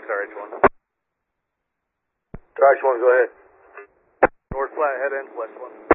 XRH1. XRH1, go ahead. North flat, head end, West 1.